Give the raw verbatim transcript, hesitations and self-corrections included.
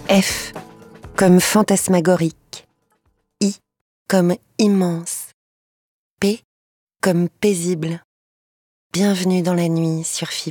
F comme fantasmagorique. I comme immense. P comme paisible. Bienvenue dans la nuit sur F I